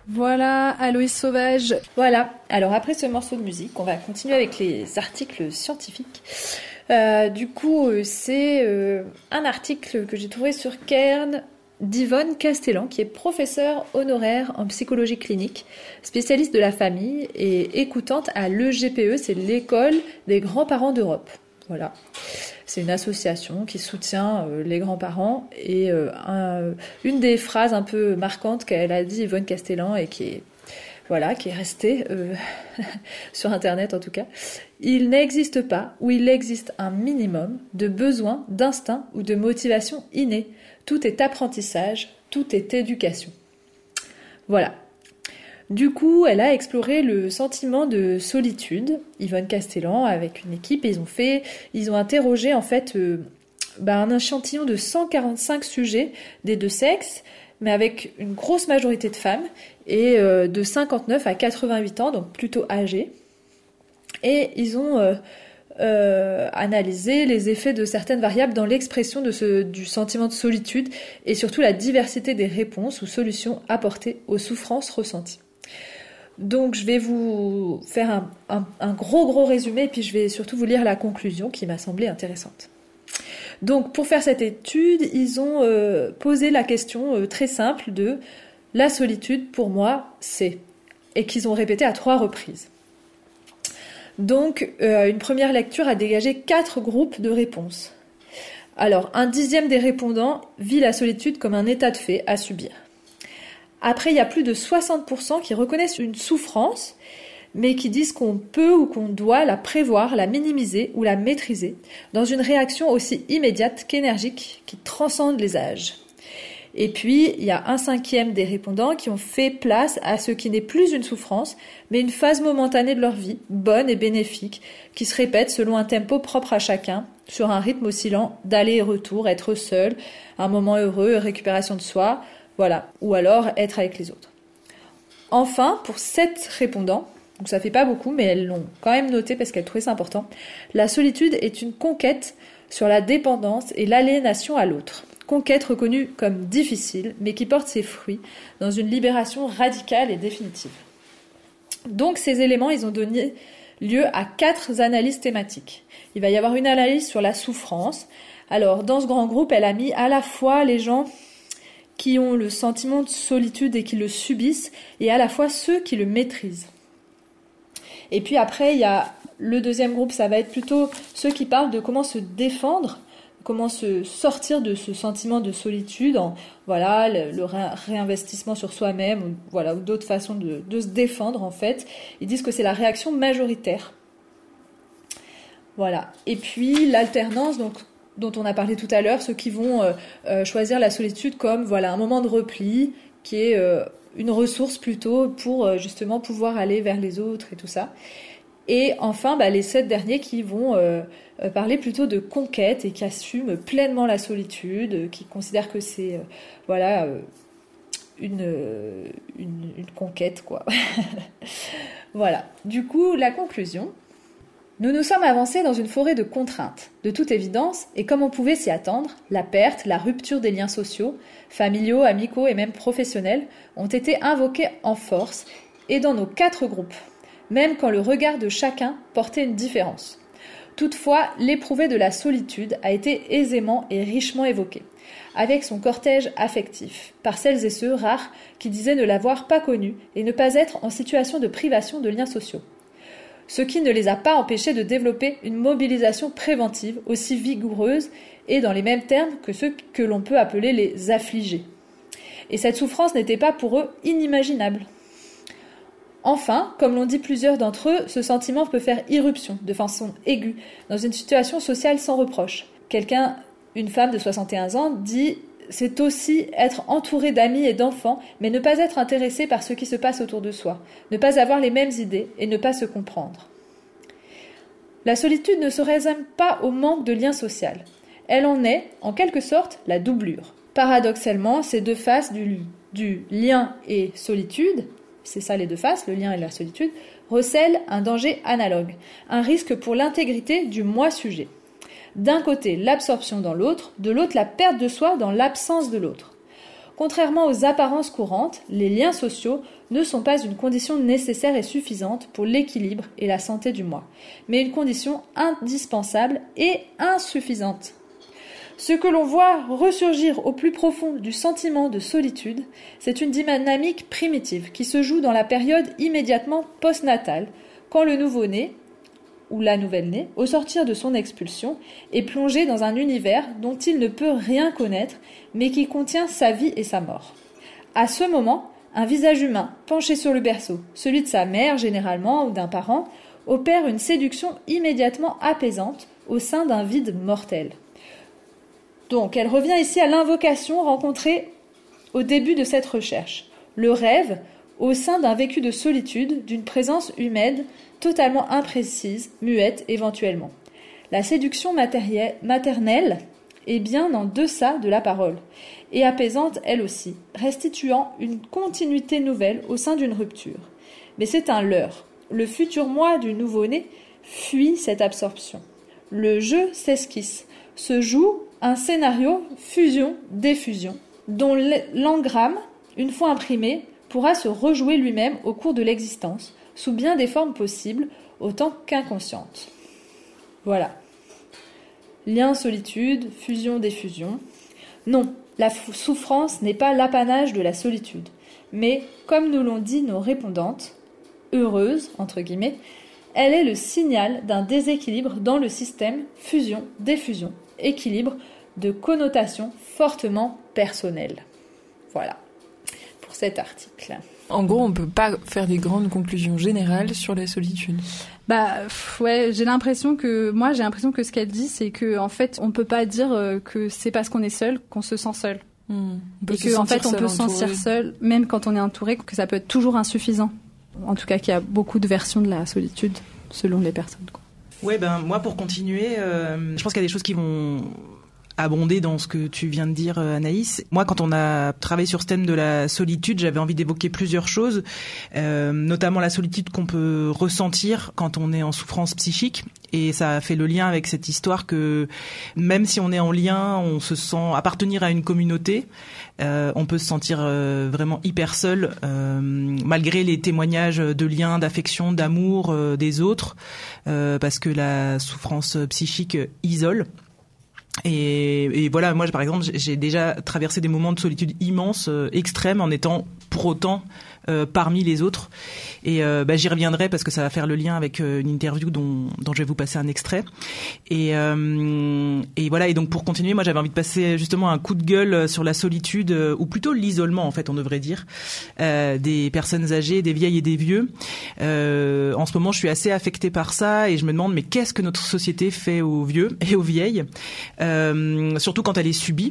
Voilà, Aloïs Sauvage. Voilà, alors après ce morceau de musique, on va continuer avec les articles scientifiques. C'est un article que j'ai trouvé sur Cairn d'Yvonne Castellan, qui est professeure honoraire en psychologie clinique, spécialiste de la famille et écoutante à l'EGPE, c'est l'École des grands-parents d'Europe. Voilà. C'est une association qui soutient les grands-parents et une des phrases un peu marquantes qu'elle a dit Yvonne Castellan et qui est restée sur Internet en tout cas. Il n'existe pas ou il existe un minimum de besoin, d'instinct ou de motivation innée. Tout est apprentissage, tout est éducation. Voilà. Du coup, elle a exploré le sentiment de solitude, Yvonne Castellan, avec une équipe, et ils ont interrogé en fait un échantillon de 145 sujets des deux sexes, mais avec une grosse majorité de femmes, et de 59 à 88 ans, donc plutôt âgées. Et ils ont analysé les effets de certaines variables dans l'expression du sentiment de solitude, et surtout la diversité des réponses ou solutions apportées aux souffrances ressenties. Donc je vais vous faire un gros résumé et puis je vais surtout vous lire la conclusion qui m'a semblé intéressante. Donc pour faire cette étude, ils ont posé la question très simple de « La solitude pour moi c'est » et qu'ils ont répété à 3 reprises. Donc une première lecture a dégagé 4 groupes de réponses. Alors 1/10 des répondants vit la solitude comme un état de fait à subir. Après, il y a plus de 60% qui reconnaissent une souffrance, mais qui disent qu'on peut ou qu'on doit la prévoir, la minimiser ou la maîtriser, dans une réaction aussi immédiate qu'énergique, qui transcende les âges. Et puis, il y a 1/5 des répondants qui ont fait place à ce qui n'est plus une souffrance, mais une phase momentanée de leur vie, bonne et bénéfique, qui se répète selon un tempo propre à chacun, sur un rythme oscillant d'aller et retour, être seul, un moment heureux, récupération de soi, voilà, ou alors être avec les autres. Enfin, pour 7 répondants, donc ça fait pas beaucoup, mais elles l'ont quand même noté parce qu'elles trouvaient ça important, la solitude est une conquête sur la dépendance et l'aliénation à l'autre. Conquête reconnue comme difficile, mais qui porte ses fruits dans une libération radicale et définitive. Donc ces éléments, ils ont donné lieu à 4 analyses thématiques. Il va y avoir une analyse sur la souffrance. Alors, dans ce grand groupe, elle a mis à la fois les gens qui ont le sentiment de solitude et qui le subissent, et à la fois ceux qui le maîtrisent. Et puis après, il y a le deuxième groupe, ça va être plutôt ceux qui parlent de comment se défendre, comment se sortir de ce sentiment de solitude, le réinvestissement sur soi-même, ou d'autres façons de se défendre en fait. Ils disent que c'est la réaction majoritaire. Voilà. Et puis l'alternance, dont on a parlé tout à l'heure, ceux qui vont choisir la solitude comme un moment de repli, qui est une ressource plutôt pour justement pouvoir aller vers les autres et tout ça. Et enfin, les 7 derniers qui vont parler plutôt de conquête et qui assument pleinement la solitude, qui considèrent que c'est une conquête, quoi. Voilà. Du coup, la conclusion. Nous nous sommes avancés dans une forêt de contraintes. De toute évidence, et comme on pouvait s'y attendre, la perte, la rupture des liens sociaux, familiaux, amicaux et même professionnels, ont été invoqués en force et dans nos 4 groupes, même quand le regard de chacun portait une différence. Toutefois, l'éprouvé de la solitude a été aisément et richement évoqué, avec son cortège affectif, par celles et ceux rares qui disaient ne l'avoir pas connu et ne pas être en situation de privation de liens sociaux. Ce qui ne les a pas empêchés de développer une mobilisation préventive aussi vigoureuse et dans les mêmes termes que ceux que l'on peut appeler les affligés. Et cette souffrance n'était pas pour eux inimaginable. Enfin, comme l'ont dit plusieurs d'entre eux, ce sentiment peut faire irruption de façon aiguë dans une situation sociale sans reproche. Une femme de 61 ans, dit « C'est aussi être entouré d'amis et d'enfants, mais ne pas être intéressé par ce qui se passe autour de soi, ne pas avoir les mêmes idées et ne pas se comprendre. » La solitude ne se résume pas au manque de lien social. Elle en est, en quelque sorte, la doublure. Paradoxalement, ces 2 faces du lien et solitude, c'est ça les 2 faces, le lien et la solitude, recèlent un danger analogue, un risque pour l'intégrité du moi-sujet. D'un côté, l'absorption dans l'autre, de l'autre, la perte de soi dans l'absence de l'autre. Contrairement aux apparences courantes, les liens sociaux ne sont pas une condition nécessaire et suffisante pour l'équilibre et la santé du moi, mais une condition indispensable et insuffisante. Ce que l'on voit ressurgir au plus profond du sentiment de solitude, c'est une dynamique primitive qui se joue dans la période immédiatement postnatale, quand le nouveau-né, ou la nouvelle-née, au sortir de son expulsion, est plongé dans un univers dont il ne peut rien connaître, mais qui contient sa vie et sa mort. À ce moment, un visage humain, penché sur le berceau, celui de sa mère généralement ou d'un parent, opère une séduction immédiatement apaisante au sein d'un vide mortel. Donc, elle revient ici à l'invocation rencontrée au début de cette recherche. Le rêve, au sein d'un vécu de solitude, d'une présence humaine totalement imprécise, muette éventuellement. La séduction maternelle est bien en deçà de la parole, et apaisante elle aussi, restituant une continuité nouvelle au sein d'une rupture. Mais c'est un leurre. Le futur moi du nouveau-né fuit cette absorption. Le jeu s'esquisse, se joue un scénario fusion-défusion, dont l'engramme, une fois imprimé, pourra se rejouer lui-même au cours de l'existence, sous bien des formes possibles, autant qu'inconscientes. Voilà. Lien, solitude, fusion, défusion. Non, la souffrance n'est pas l'apanage de la solitude, mais, comme nous l'ont dit nos répondantes, heureuses, entre guillemets, elle est le signal d'un déséquilibre dans le système fusion, défusion, équilibre de connotations fortement personnelles. Voilà pour cet article. En gros, on peut pas faire des grandes conclusions générales sur la solitude. Ouais, j'ai l'impression que ce qu'elle dit, c'est que en fait, on peut pas dire que c'est parce qu'on est seul qu'on se sent seul. Et que en fait, on peut se sentir seul, même quand on est entouré, que ça peut être toujours insuffisant. En tout cas, qu'il y a beaucoup de versions de la solitude selon les personnes, quoi. Ouais, moi pour continuer, je pense qu'il y a des choses qui vont abonder dans ce que tu viens de dire, Anaïs. Moi, quand on a travaillé sur ce thème de la solitude, j'avais envie d'évoquer plusieurs choses, notamment la solitude qu'on peut ressentir quand on est en souffrance psychique. Et ça a fait le lien avec cette histoire que même si on est en lien, on se sent appartenir à une communauté, on peut se sentir vraiment hyper seul, malgré les témoignages de liens, d'affection, d'amour des autres, parce que la souffrance psychique isole. Et voilà, moi par exemple, j'ai déjà traversé des moments de solitude immenses, extrêmes, en étant pour autant parmi les autres. Et j'y reviendrai parce que ça va faire le lien avec une interview dont je vais vous passer un extrait. Et voilà. Et donc pour continuer, moi j'avais envie de passer justement un coup de gueule sur la solitude, ou plutôt l'isolement en fait, on devrait dire, des personnes âgées, des vieilles et des vieux. En ce moment, je suis assez affectée par ça et je me demande mais qu'est-ce que notre société fait aux vieux et aux vieilles, surtout quand elle est subie.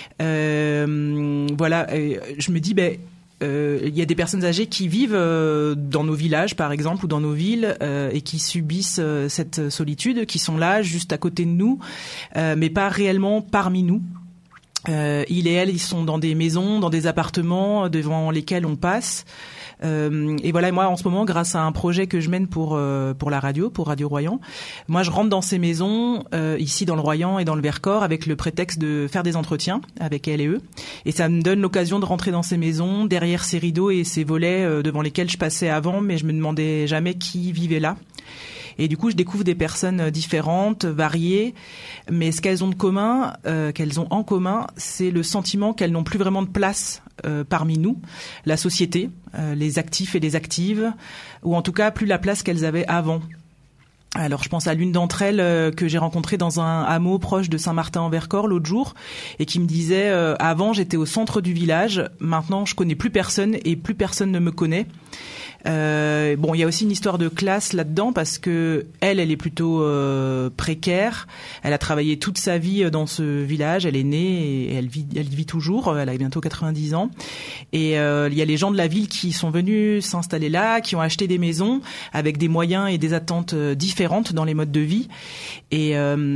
Voilà. Et je me dis il y a des personnes âgées qui vivent dans nos villages par exemple ou dans nos villes et qui subissent cette solitude, qui sont là juste à côté de nous, mais pas réellement parmi nous. Ils et elles, ils sont dans des maisons, dans des appartements devant lesquels on passe. Et voilà, moi en ce moment, grâce à un projet que je mène pour la radio, pour Radio Royan, moi je rentre dans ces maisons ici dans le Royan et dans le Vercors avec le prétexte de faire des entretiens avec elles et eux. Et ça me donne l'occasion de rentrer dans ces maisons, derrière ces rideaux et ces volets devant lesquels je passais avant, mais je me demandais jamais qui vivait là. Et du coup, je découvre des personnes différentes, variées, mais ce qu'elles ont en commun, c'est le sentiment qu'elles n'ont plus vraiment de place parmi nous, la société, les actifs et les actives, ou en tout cas plus la place qu'elles avaient avant. Alors je pense à l'une d'entre elles que j'ai rencontrée dans un hameau proche de Saint-Martin-en-Vercors l'autre jour et qui me disait avant j'étais au centre du village, maintenant je connais plus personne et plus personne ne me connaît. Il y a aussi une histoire de classe là-dedans parce que elle est plutôt précaire. Elle a travaillé toute sa vie dans ce village. Elle est née et elle vit toujours. Elle a bientôt 90 ans. Et il y a les gens de la ville qui sont venus s'installer là, qui ont acheté des maisons avec des moyens et des attentes différentes différentes dans les modes de vie. Et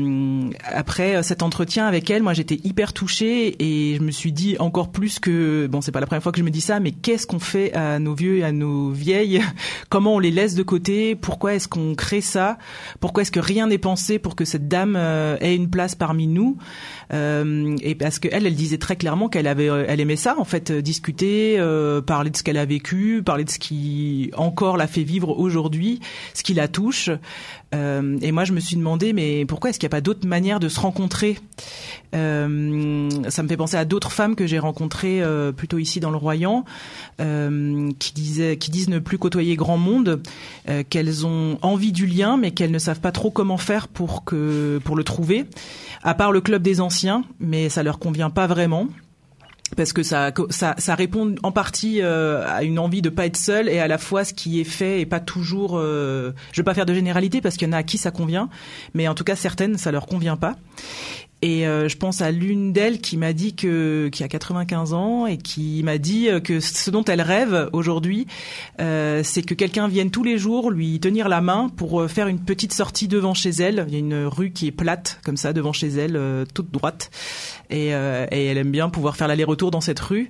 après cet entretien avec elle, moi j'étais hyper touchée et je me suis dit encore plus que, bon, c'est pas la première fois que je me dis ça, mais qu'est-ce qu'on fait à nos vieux et à nos vieilles? Comment on les laisse de côté? Pourquoi est-ce qu'on crée ça? Pourquoi est-ce que rien n'est pensé pour que cette dame ait une place parmi nous? Et parce que elle disait très clairement elle aimait ça, en fait, discuter, parler de ce qu'elle a vécu, parler de ce qui encore la fait vivre aujourd'hui, ce qui la touche. Et moi, je me suis demandé, mais pourquoi est-ce qu'il n'y a pas d'autres manières de se rencontrer? Ça me fait penser à d'autres femmes que j'ai rencontrées plutôt ici dans le Royan, qui disent ne plus côtoyer grand monde, qu'elles ont envie du lien, mais qu'elles ne savent pas trop comment faire pour le trouver. À part le club des anciens, mais ça leur convient pas vraiment. Parce que ça répond en partie à une envie de pas être seule, et à la fois ce qui est fait est pas toujours. Je veux pas faire de généralité parce qu'il y en a à qui ça convient, mais en tout cas certaines ça leur convient pas. Et je pense à l'une d'elles qui m'a dit qui a 95 ans et qui m'a dit que ce dont elle rêve aujourd'hui, c'est que quelqu'un vienne tous les jours lui tenir la main pour faire une petite sortie devant chez elle. Il y a une rue qui est plate comme ça devant chez elle, toute droite, et elle aime bien pouvoir faire l'aller-retour dans cette rue.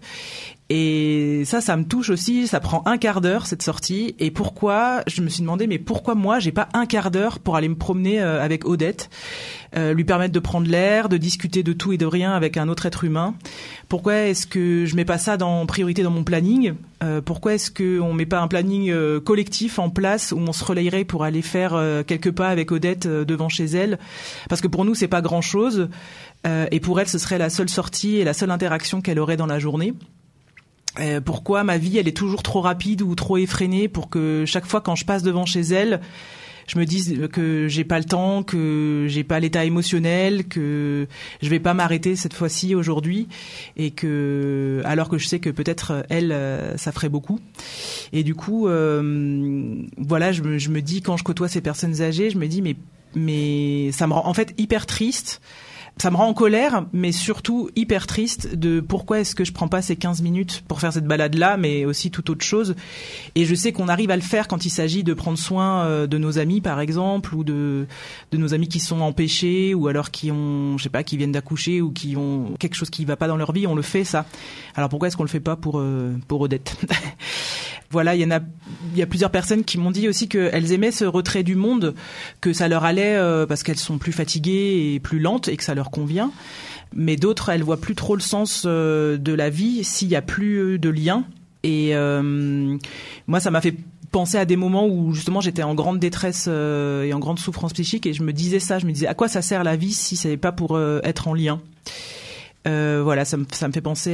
Et ça me touche aussi. Ça prend un quart d'heure, cette sortie. Et pourquoi, je me suis demandé, mais pourquoi moi j'ai pas un quart d'heure pour aller me promener avec Odette, lui permettre de prendre l'air, de discuter de tout et de rien avec un autre être humain? Pourquoi est-ce que je mets pas ça en priorité dans mon planning? Pourquoi est-ce que on met pas un planning collectif en place où on se relayerait pour aller faire quelques pas avec Odette devant chez elle? Parce que pour nous c'est pas grand chose, et pour elle ce serait la seule sortie et la seule interaction qu'elle aurait dans la journée. Pourquoi ma vie elle est toujours trop rapide ou trop effrénée pour que chaque fois quand je passe devant chez elle, je me dise que j'ai pas le temps, que j'ai pas l'état émotionnel, que je vais pas m'arrêter cette fois-ci aujourd'hui, et que alors que je sais que peut-être elle ça ferait beaucoup. Et du coup voilà, je me dis, quand je côtoie ces personnes âgées, je me dis mais ça me rend en fait hyper triste. Ça me rend en colère, mais surtout hyper triste de pourquoi est-ce que je prends pas ces 15 minutes pour faire cette balade-là, mais aussi toute autre chose. Et je sais qu'on arrive à le faire quand il s'agit de prendre soin de nos amis, par exemple, ou de nos amis qui sont empêchés, ou alors qui ont, je sais pas, qui viennent d'accoucher, ou qui ont quelque chose qui va pas dans leur vie. On le fait, ça. Alors pourquoi est-ce qu'on le fait pas pour Odette? Voilà, il y a plusieurs personnes qui m'ont dit aussi qu'elles aimaient ce retrait du monde, que ça leur allait parce qu'elles sont plus fatiguées et plus lentes et que ça leur convient. Mais d'autres, elles voient plus trop le sens de la vie s'il y a plus de lien. Et moi, ça m'a fait penser à des moments où justement j'étais en grande détresse et en grande souffrance psychique, et je me disais à quoi ça sert la vie si c'est pas pour être en lien. Voilà, ça me fait penser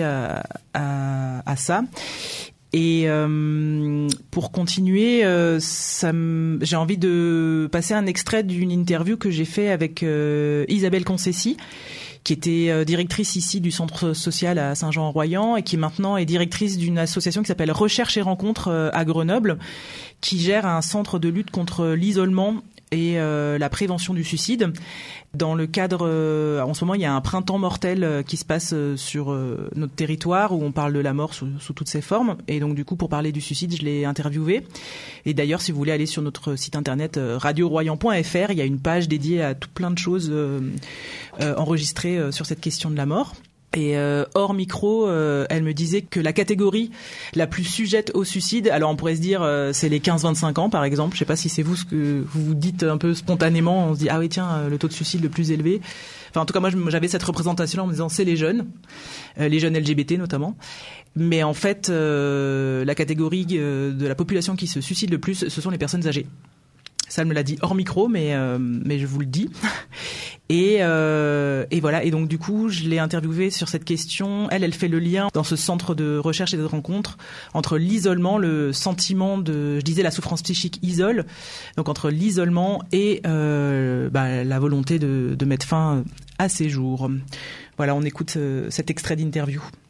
à ça. Et pour continuer, j'ai envie de passer un extrait d'une interview que j'ai fait avec Isabelle Concessi, qui était directrice ici du centre social à Saint-Jean-en-Royan, et qui maintenant est directrice d'une association qui s'appelle Recherche et Rencontres à Grenoble, qui gère un centre de lutte contre l'isolement et la prévention du suicide. Dans le cadre, en ce moment, il y a un printemps mortel qui se passe sur notre territoire, où on parle de la mort sous toutes ses formes. Et donc, du coup, pour parler du suicide, je l'ai interviewé. Et d'ailleurs, si vous voulez aller sur notre site internet radioroyan.fr, il y a une page dédiée à tout plein de choses enregistrées sur cette question de la mort. Et hors micro, elle me disait que la catégorie la plus sujette au suicide, alors on pourrait se dire c'est les 15-25 ans par exemple. Je sais pas si c'est vous ce que vous vous dites un peu spontanément. On se dit ah oui tiens, le taux de suicide le plus élevé. Enfin en tout cas moi j'avais cette représentation en me disant c'est les jeunes LGBT notamment. Mais en fait la catégorie de la population qui se suicide le plus, ce sont les personnes âgées. Ça elle me l'a dit hors micro, mais je vous le dis. Et voilà. Et donc du coup, je l'ai interviewée sur cette question. Elle fait le lien dans ce centre de recherche et de rencontre entre l'isolement, le sentiment je disais la souffrance psychique isole, donc entre l'isolement et la volonté de mettre fin à ces jours. Voilà, on écoute cet extrait d'interview.